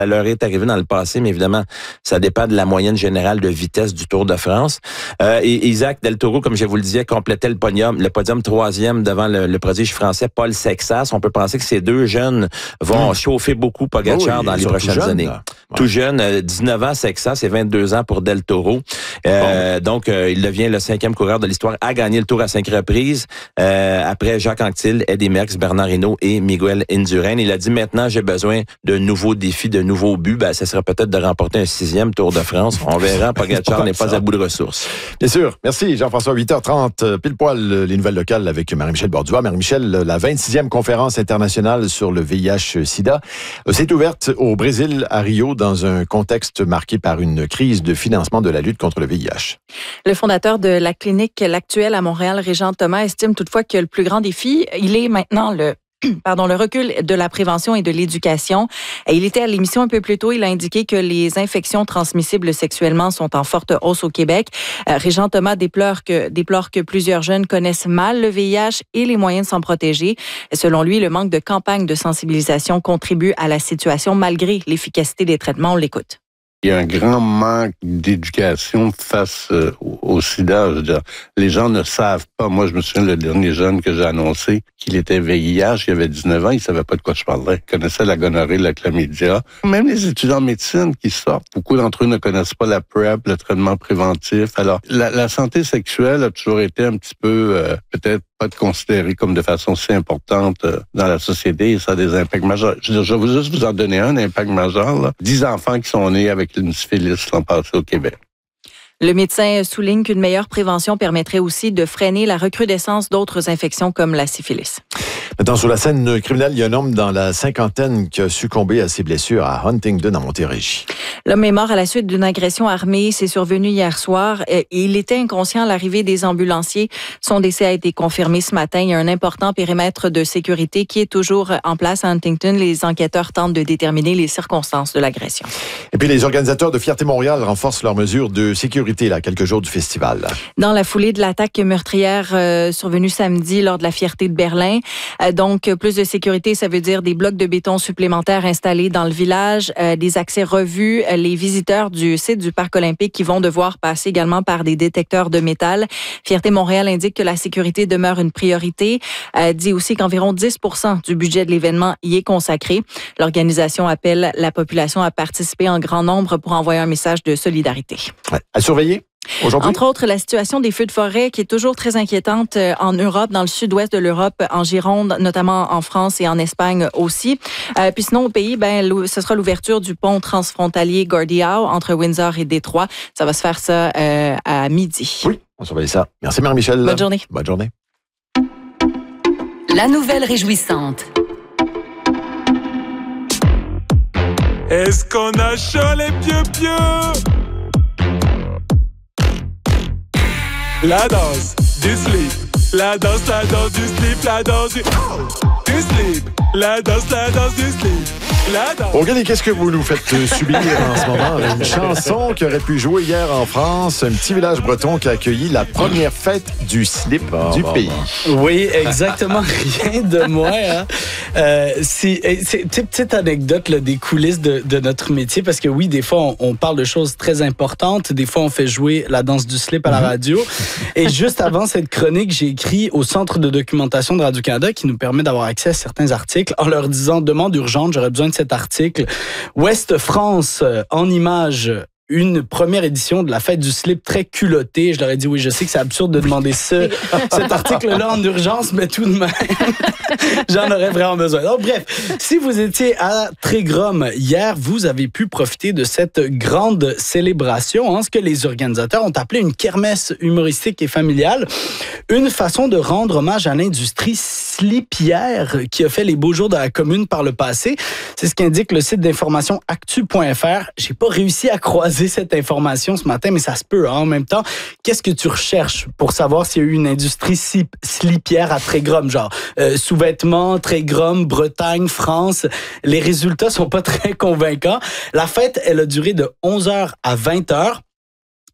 leur est arrivé dans le passé, mais évidemment, ça dépend de la moyenne générale de vitesse du Tour de France. Et Isaac Del Toro, comme je vous le disais, complétait le podium troisième devant le prodige français Paul Sexas. On peut penser que ces deux jeunes vont chauffer beaucoup Pogacar dans les prochaines années. Ouais. Tout jeune, 19 ans Sexas et 22 ans pour Del Toro. Donc, il devient le 5e coureur de l'histoire à gagner le Tour à 5 reprises. Après Jacques Anquetil, Eddy Merckx, Bernard Hinault et Miguel Indurain. Il a dit maintenant, j'ai besoin de nouveaux défis, de nouveaux buts. Ça serait peut-être de remporter un 6e Tour de France. On verra. Pogacar n'est pas à bout de ressources. Bien sûr. Merci, Jean-François. 8h30, pile poil, les nouvelles locales avec Marie-Michel Borduas. Marie-Michel, la 26e conférence internationale sur le VIH-Sida s'est ouverte au Brésil, à Rio, dans un contexte marqué par une crise de financement de la lutte contre le VIH. Le fondateur de la clinique L'Actuelle à Montréal, Régent Thomas, estime toutefois que le plus grand défi, il est maintenant le recul de la prévention et de l'éducation. Il était à l'émission un peu plus tôt. Il a indiqué que les infections transmissibles sexuellement sont en forte hausse au Québec. Régent Thomas déplore que plusieurs jeunes connaissent mal le VIH et les moyens de s'en protéger. Selon lui, le manque de campagnes de sensibilisation contribue à la situation malgré l'efficacité des traitements. On l'écoute. Il y a un grand manque d'éducation face au sida. Je veux dire, les gens ne savent pas. Moi, je me souviens, le dernier jeune que j'ai annoncé qu'il était VIH, il avait 19 ans, il savait pas de quoi je parlais. Il connaissait la gonorrhée, la chlamydia. Même les étudiants en médecine qui sortent, beaucoup d'entre eux ne connaissent pas la PrEP, le traitement préventif. Alors, la santé sexuelle a toujours été un petit peu, peut-être pas considérée comme de façon si importante dans la société et ça a des impacts majeurs. Je veux dire, je vais juste vous en donner un impact majeur, là. 10 enfants qui sont nés avec une syphilis l'an passé au Québec. Le médecin souligne qu'une meilleure prévention permettrait aussi de freiner la recrudescence d'autres infections comme la syphilis. Maintenant, sur la scène criminelle, il y a un homme dans la cinquantaine qui a succombé à ses blessures à Huntingdon, en Montérégie. L'homme est mort à la suite d'une agression armée. C'est survenu hier soir. Il était inconscient à l'arrivée des ambulanciers. Son décès a été confirmé ce matin. Il y a un important périmètre de sécurité qui est toujours en place à Huntingdon. Les enquêteurs tentent de déterminer les circonstances de l'agression. Et puis, les organisateurs de Fierté Montréal renforcent leurs mesures de sécurité là, quelques jours du festival. Dans la foulée de l'attaque meurtrière survenue samedi lors de la Fierté de Berlin, donc plus de sécurité, ça veut dire des blocs de béton supplémentaires installés dans le village, des accès revus, les visiteurs du site du Parc olympique qui vont devoir passer également par des détecteurs de métal. Fierté Montréal indique que la sécurité demeure une priorité, dit aussi qu'environ 10% du budget de l'événement y est consacré. L'organisation appelle la population à participer en grand nombre pour envoyer un message de solidarité. Ouais. À surveiller. Aujourd'hui? Entre autres, la situation des feux de forêt qui est toujours très inquiétante en Europe, dans le sud-ouest de l'Europe, en Gironde, notamment en France et en Espagne aussi. Puis sinon, au pays, ce sera l'ouverture du pont transfrontalier Gordie Howe entre Windsor et Détroit. Ça va se faire ça à midi. Oui, on surveille ça. Merci Marie-Michel. Bonne journée. Bonne journée. La nouvelle réjouissante. Est-ce qu'on a chaud les pieux-pieux? La danse du slip, la danse du slip, la danse du slip, la danse du slip, la danse. Regardez, qu'est-ce que vous nous faites subir en ce moment? Une chanson qui aurait pu jouer hier en France, un petit village breton qui a accueilli la première fête du slip du pays. Oui, exactement, rien de moins. Hein. C'est petite anecdote là, des coulisses de notre métier, parce que oui, des fois, on parle de choses très importantes, des fois, on fait jouer la danse du slip à la radio. Et juste avant cette chronique, j'ai écrit au Centre de documentation de Radio-Canada qui nous permet d'avoir accès à certains articles en leur disant « Demande urgente, j'aurais besoin de cet article. Ouest France, en images, une première édition de la fête du slip très culottée. » Je leur ai dit, oui, je sais que c'est absurde de demander cet article-là en urgence, mais tout de même, j'en aurais vraiment besoin. Donc, bref, si vous étiez à Trégrom hier, vous avez pu profiter de cette grande célébration, ce que les organisateurs ont appelé une kermesse humoristique et familiale, une façon de rendre hommage à l'industrie slipière qui a fait les beaux jours de la commune par le passé. C'est ce qu'indique le site d'information actu.fr. J'ai pas réussi à croiser cette information ce matin, mais ça se peut. En même temps, qu'est-ce que tu recherches pour savoir s'il y a eu une industrie slipière à Trégrom? Genre, sous-vêtements, Trégrom, Bretagne, France. Les résultats sont pas très convaincants. La fête, elle a duré de 11h à 20h.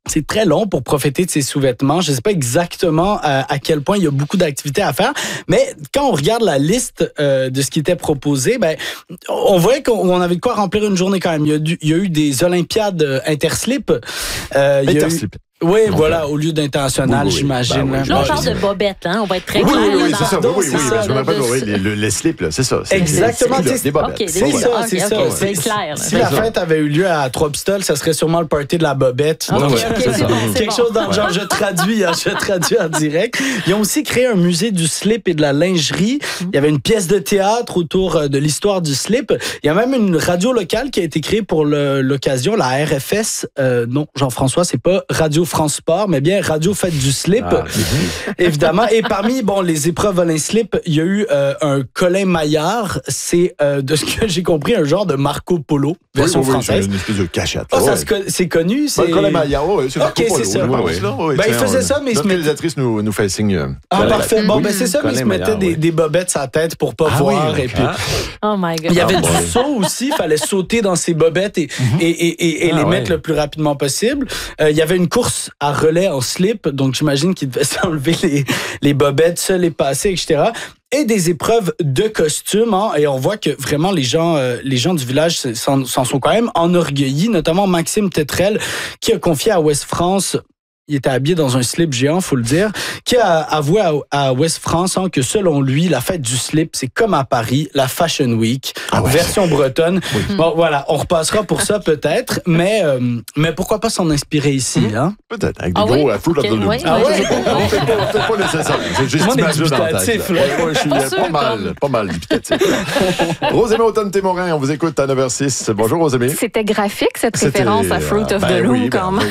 c'est très long pour profiter de ces sous-vêtements. Je ne sais pas exactement à quel point il y a beaucoup d'activités à faire, mais quand on regarde la liste de ce qui était proposé, ben on voyait qu'on avait de quoi remplir une journée quand même. Il y a eu des Olympiades interslip. Interslip. Oui, voilà, au lieu d'international, j'imagine. Ben oui, là, on parle de bobettes, hein? On va être très clair. Oui, c'est ça. Oui, je me rappelle, les slips, là, c'est ça. Exactement. Des bobettes. Okay, c'est ça. C'est clair. Si la fête avait eu lieu à Trois-Pistoles, ça serait sûrement le party de la bobette. Quelque chose dans le genre, je traduis en direct. Ils ont aussi créé un musée du slip et de la lingerie. Il y avait une pièce de théâtre autour de l'histoire du slip. Il y a même une radio locale qui a été créée pour l'occasion, la RFS. Non, Jean-François, c'est pas Radio France Sport, mais bien Radio Fête du Slip, évidemment. Et parmi les épreuves Olympiques Slip, il y a eu un Colin Maillard. C'est, de ce que j'ai compris, un genre de Marco Polo, version française. C'est une espèce de cachette. C'est connu. C'est Colin Maillard, c'est Marco Polo. C'est ça. Il faisait ça, mais il se mettait... réalisatrice nous fait signe. Parfait. Bon, ben c'est ça, mais il se mettait des bobettes sur la tête pour pas voir. Et puis, oh my God. Il y avait du saut aussi. Il fallait sauter dans ses bobettes et les mettre le plus rapidement possible. Il y avait une course à relais en slip, donc j'imagine qu'il devait s'enlever les bobettes, se les passer, etc. Et des épreuves de costumes, hein, et on voit que vraiment les gens du village s'en sont quand même enorgueillis, notamment Maxime Tétrel, qui a confié à Ouest France. Il était habillé dans un slip géant, faut le dire, qui a avoué à Ouest France que selon lui, la fête du slip, c'est comme à Paris, la Fashion Week, version bretonne. Oui. Bon, voilà, on repassera pour ça peut-être, mais pourquoi pas s'en inspirer ici, hein? Peut-être, avec des gros Fruit of the Loom. C'est pas nécessaire. J'ai juste imagé dans la tête. Je suis pas mal dubitatif. Rosemée Automne-Témorin, on vous écoute à 9h06. Bonjour Rosemée. C'était graphique cette référence à Fruit of the Loom quand même.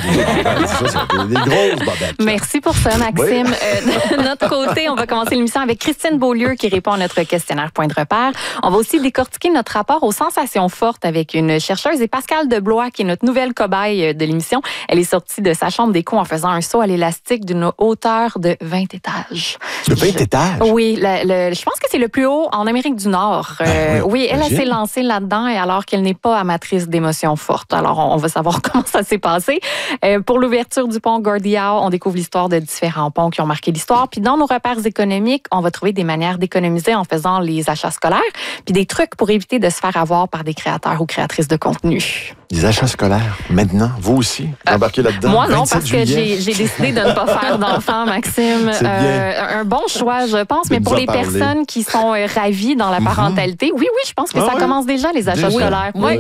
Merci pour ça, Maxime. De notre côté, on va commencer l'émission avec Christine Beaulieu qui répond à notre questionnaire Point de repère. On va aussi décortiquer notre rapport aux sensations fortes avec une chercheuse et Pascale Deblois qui est notre nouvelle cobaye de l'émission. Elle est sortie de sa chambre d'écho en faisant un saut à l'élastique d'une hauteur de 20 étages. De 20 étages? Oui, je pense que c'est le plus haut en Amérique du Nord. Oui, elle s'est lancée là-dedans et alors qu'elle n'est pas amatrice d'émotions fortes. Alors, on va savoir comment ça s'est passé. Pour l'ouverture du pont Gordie-Howe, on découvre l'histoire de différents ponts qui ont marqué l'histoire. Puis dans nos repères économiques, on va trouver des manières d'économiser en faisant les achats scolaires, puis des trucs pour éviter de se faire avoir par des créateurs ou créatrices de contenu. Des achats scolaires, maintenant, vous aussi, embarquez là-dedans. Moi non, parce que j'ai décidé de ne pas faire d'enfants, Maxime. Un bon choix, je pense, mais pour les personnes qui sont ravies dans la parentalité, oui, je pense que ça commence déjà, les achats scolaires. Oui,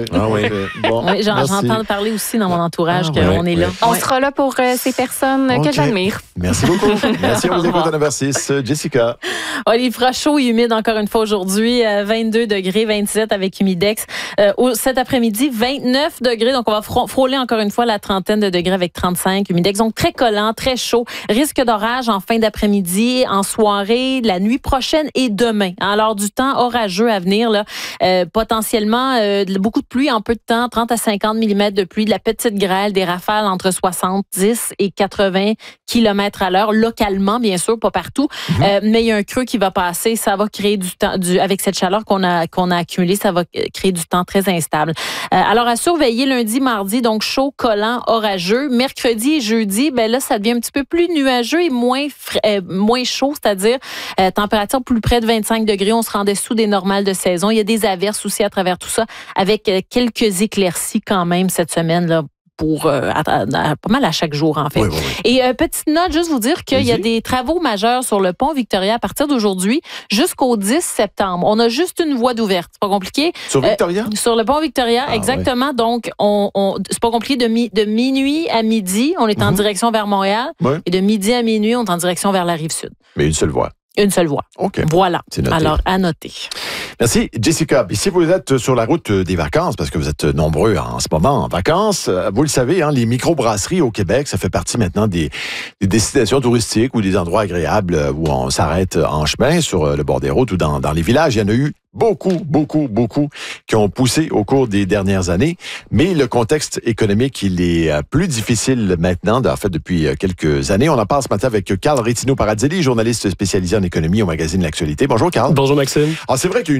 j'entends parler aussi dans mon entourage qu'on est là. On sera là pour ces personnes que j'admire. Merci beaucoup. Merci, on vous écoute à 9h06. Jessica. Il fera chaud et humide encore une fois aujourd'hui. 22 degrés, 27 avec humidex. Cet après-midi, 29 degrés. Donc, on va frôler encore une fois la trentaine de degrés avec 35 humidex. Donc, très collant, très chaud. Risque d'orage en fin d'après-midi, en soirée, la nuit prochaine et demain. Alors, du temps orageux à venir, là. Potentiellement, beaucoup de pluie en peu de temps, 30 à 50 mm de pluie, de la petite grêle, des rafales entre 70 et 80 km à l'heure, localement, bien sûr, pas partout. Mais il y a un creux qui va passer. Ça va créer du temps, avec cette chaleur qu'on a accumulée, ça va créer du temps très instable. Alors, à surveiller lundi, mardi, donc chaud, collant, orageux. Mercredi et jeudi, là, ça devient un petit peu plus nuageux et moins chaud, c'est-à-dire température plus près de 25 degrés. On se rend dessous des normales de saison. Il y a des averses aussi à travers tout ça, avec quelques éclaircies quand même cette semaine, là. Pour pas mal à chaque jour, en fait. Oui. Et petite note, juste vous dire qu'il y a des travaux majeurs sur le pont Victoria à partir d'aujourd'hui jusqu'au 10 septembre. On a juste une voie d'ouverte. C'est pas compliqué. Sur Victoria? Sur le pont Victoria, exactement. Donc, c'est pas compliqué. De minuit à midi, on est en direction vers Montréal. Oui. Et de midi à minuit, on est en direction vers la Rive-Sud. Mais une seule voie. Une seule voie. OK. Voilà. C'est noté. Alors, à noter. Merci, Jessica. Et si vous êtes sur la route des vacances, parce que vous êtes nombreux en ce moment en vacances, vous le savez, les microbrasseries au Québec, ça fait partie maintenant des destinations touristiques ou des endroits agréables où on s'arrête en chemin sur le bord des routes ou dans les villages. Il y en a eu beaucoup qui ont poussé au cours des dernières années. Mais le contexte économique, il est plus difficile maintenant, en fait, depuis quelques années. On en parle ce matin avec Carl Rétino-Paradzelli, journaliste spécialisé en économie au magazine L'Actualité. Bonjour, Carl. Bonjour, Maxime. Alors, c'est vrai qu'il y a une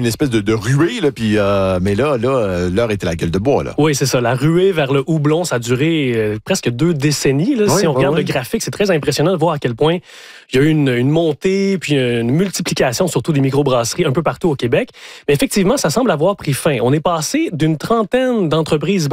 espèce de ruée, là, puis, mais là, l'heure était la gueule de bois. Là. Oui, c'est ça. La ruée vers le houblon, ça a duré presque 2 décennies. Là. Si on regarde le graphique, c'est très impressionnant de voir à quel point il y a eu une montée, puis une multiplication, surtout des microbrasseries un peu partout au Québec. Mais effectivement, ça semble avoir pris fin. On est passé d'une trentaine d'entreprises